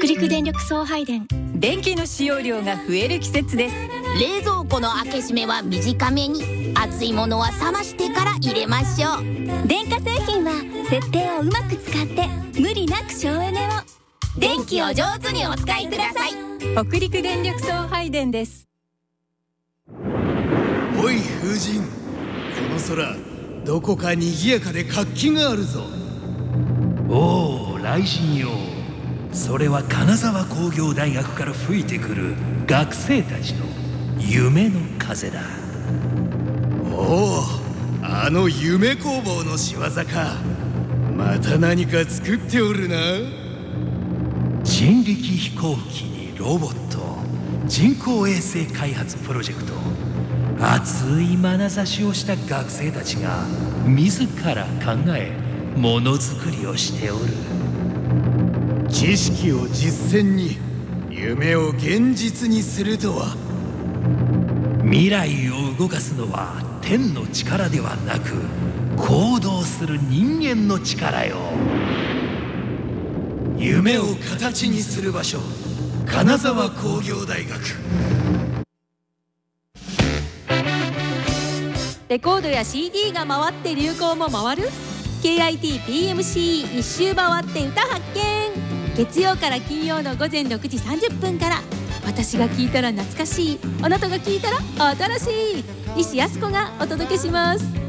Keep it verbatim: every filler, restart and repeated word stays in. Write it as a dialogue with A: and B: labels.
A: 北陸電力送配電。
B: 電気の使用量が増える季節です。
C: 冷蔵庫の開け閉めは短めに、熱いものは冷ましてから入れましょう。
A: 電化製品は設定をうまく使って無理なく省エネを。
C: 電気を上手にお使いください。
B: 北陸電力送配電です。
D: おい風神、この空どこか賑やかで活気があるぞ。
E: おお、雷神よ。それは金沢工業大学から吹いてくる学生たちの夢の風だ。
D: おお、あの夢工房の仕業か。また何か作っておるな。
E: 人力飛行機にロボット、人工衛星開発プロジェクト、熱い眼差しをした学生たちが自ら考えものづくりをしておる。
D: 知識を実践に、夢を現実にするとは。
E: 未来を動かすのは天の力ではなく、行動する人間の力よ。
D: 夢を形にする場所、金沢工業大学。
F: レコードや シーディー が回って流行も回る ケーアイティーピーエムシー 一周回って歌発見。月曜から金曜の午前ろくじさんじゅっぷんから。私が聞いたら懐かしい、あなたが聞いたら新しい、西泰子がお届けします。